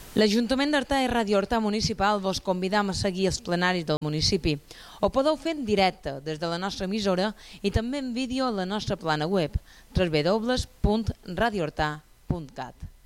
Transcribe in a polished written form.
L'Ajuntament d'Artà i Ràdio Artà Municipal vos convidam a seguir els plenaris del municipi. Ho podeu fer en directe des de la nostra emissora i també en vídeo a la nostra plana web www.radioartà.cat.